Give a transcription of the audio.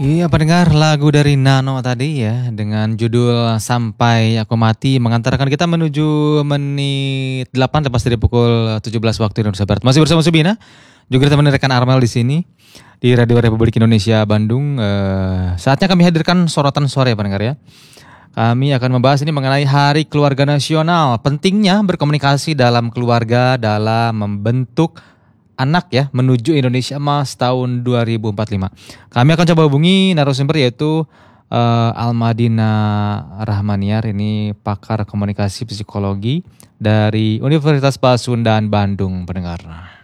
Iya pendengar lagu dari Nano tadi ya dengan judul Sampai Aku Mati mengantarkan kita menuju menit 8 lepas dari pukul 17 waktu Indonesia Barat. Masih bersama Subina, juga teman rekan Armel di sini di Radio Republik Indonesia Bandung. Saatnya kami hadirkan sorotan sore pendengar ya. Kami akan membahas ini mengenai Hari Keluarga Nasional. Pentingnya berkomunikasi dalam keluarga dalam membentuk anak ya menuju Indonesia Emas tahun 2045. Kami akan coba hubungi narasumber yaitu Almadina Rahmaniar, ini pakar komunikasi psikologi dari Universitas Pasundan Bandung pendengar.